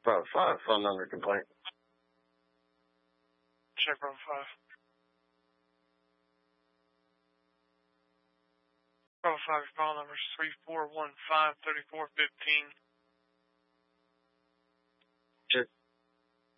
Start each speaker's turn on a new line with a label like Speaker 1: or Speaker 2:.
Speaker 1: Bravo 5, phone number complaint.
Speaker 2: Check Bravo 5. Bravo 5, your call number is 3415-3415.
Speaker 1: Check